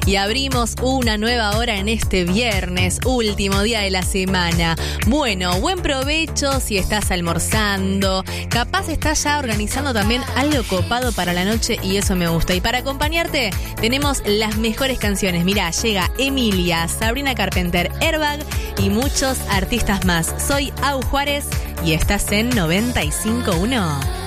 y abrimos una nueva hora en este viernes, último día de la semana. Bueno, buen provecho si estás almorzando, capaz estás ya organizando también algo copado para la noche y eso me gusta. Y para acompañarte tenemos las mejores canciones. Mirá, llega Emilia, Sabrina Carpenter, Airbag y muchos artistas más. Soy Au Juárez y estás en 95.1.